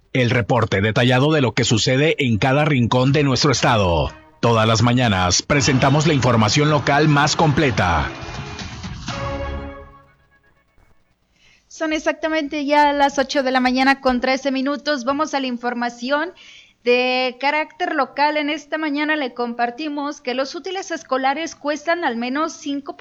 El reporte detallado de lo que sucede en cada rincón de nuestro estado. Todas las mañanas presentamos la información local más completa. Son exactamente ya las 8 de la mañana con 13 minutos. Vamos a la información de carácter local. En esta mañana le compartimos que los útiles escolares cuestan al menos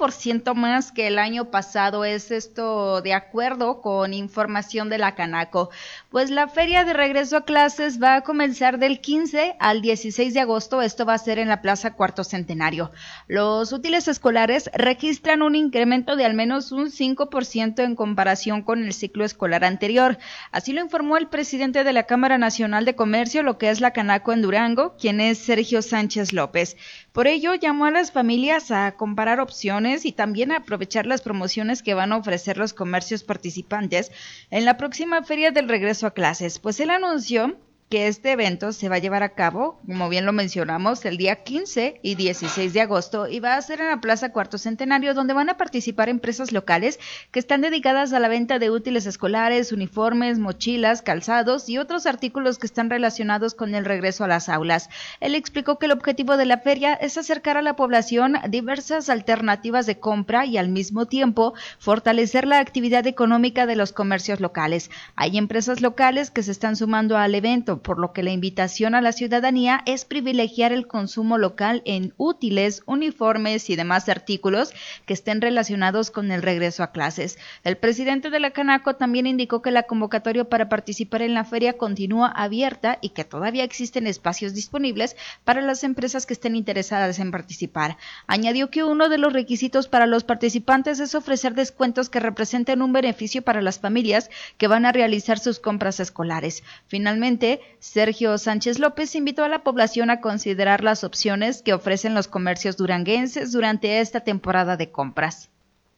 5% más que el año pasado. Es esto de acuerdo con información de la Canaco. Pues la feria de regreso a clases va a comenzar del 15 al 16 de agosto. Esto va a ser en la Plaza Cuarto Centenario. Los útiles escolares registran un incremento de al menos un 5% en comparación con el ciclo escolar anterior. Así lo informó el presidente de la Cámara Nacional de Comercio, lo que es la Canaco en Durango, quien es Sergio Sánchez López. Por ello, llamó a las familias a comparar opciones y también a aprovechar las promociones que van a ofrecer los comercios participantes en la próxima feria del regreso a clases. Pues él anunció que este evento se va a llevar a cabo, como bien lo mencionamos, el día 15 y 16 de agosto y va a ser en la Plaza Cuarto Centenario, donde van a participar empresas locales que están dedicadas a la venta de útiles escolares, uniformes, mochilas, calzados y otros artículos que están relacionados con el regreso a las aulas. Él explicó que el objetivo de la feria es acercar a la población diversas alternativas de compra y al mismo tiempo fortalecer la actividad económica de los comercios locales. Hay empresas locales que se están sumando al evento, por lo que la invitación a la ciudadanía es privilegiar el consumo local en útiles, uniformes y demás artículos que estén relacionados con el regreso a clases. El presidente de la Canaco también indicó que la convocatoria para participar en la feria continúa abierta y que todavía existen espacios disponibles para las empresas que estén interesadas en participar. Añadió que uno de los requisitos para los participantes es ofrecer descuentos que representen un beneficio para las familias que van a realizar sus compras escolares. Finalmente, Sergio Sánchez López invitó a la población a considerar las opciones que ofrecen los comercios duranguenses durante esta temporada de compras.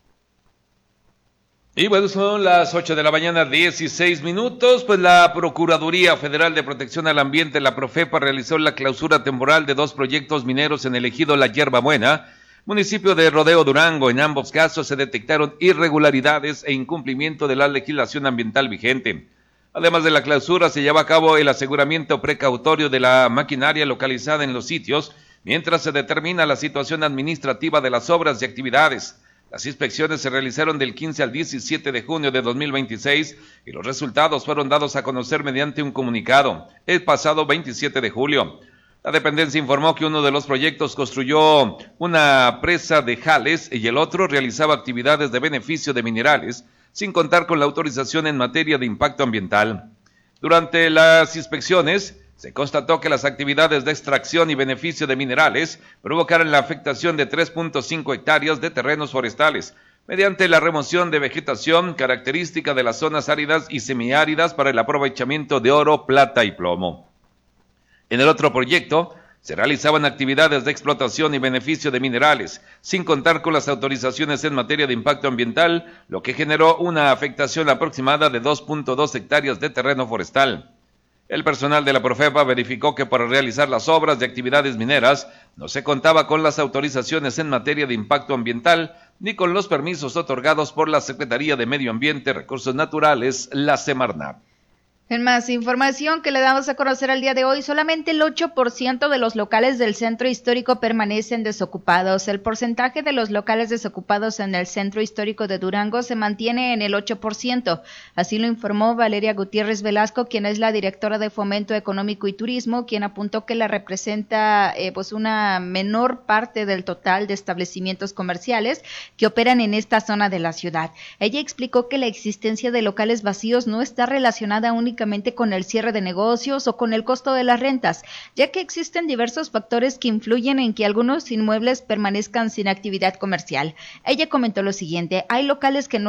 Y bueno, son las 8 de la mañana, 16 minutos, pues la Procuraduría Federal de Protección al Ambiente, la Profepa, realizó la clausura temporal de 2 proyectos mineros en el ejido La Hierbabuena, municipio de Rodeo Durango. En ambos casos se detectaron irregularidades e incumplimiento de la legislación ambiental vigente. Además de la clausura, se lleva a cabo el aseguramiento precautorio de la maquinaria localizada en los sitios, mientras se determina la situación administrativa de las obras y actividades. Las inspecciones se realizaron del 15 al 17 de junio de 2026 y los resultados fueron dados a conocer mediante un comunicado el pasado 27 de julio. La dependencia informó que uno de los proyectos construyó una presa de jales y el otro realizaba actividades de beneficio de minerales, sin contar con la autorización en materia de impacto ambiental. Durante las inspecciones, se constató que las actividades de extracción y beneficio de minerales provocaron la afectación de 3.5 hectáreas de terrenos forestales, mediante la remoción de vegetación característica de las zonas áridas y semiáridas para el aprovechamiento de oro, plata y plomo. En el otro proyecto, se realizaban actividades de explotación y beneficio de minerales, sin contar con las autorizaciones en materia de impacto ambiental, lo que generó una afectación aproximada de 2.2 hectáreas de terreno forestal. El personal de la Profepa verificó que para realizar las obras de actividades mineras no se contaba con las autorizaciones en materia de impacto ambiental ni con los permisos otorgados por la Secretaría de Medio Ambiente y Recursos Naturales, la Semarnat. En más información que le damos a conocer el día de hoy, solamente el 8% de los locales del centro histórico permanecen desocupados. El porcentaje de los locales desocupados en el centro histórico de Durango se mantiene en el 8%. Así lo informó Valeria Gutiérrez Velasco, quien es la directora de Fomento Económico y Turismo, quien apuntó que la representa una menor parte del total de establecimientos comerciales que operan en esta zona de la ciudad. Ella explicó que la existencia de locales vacíos no está relacionada únicamente con el cierre de negocios o con el costo de las rentas, ya que existen diversos factores que influyen en que algunos inmuebles permanezcan sin actividad comercial. Ella comentó lo siguiente: hay locales que no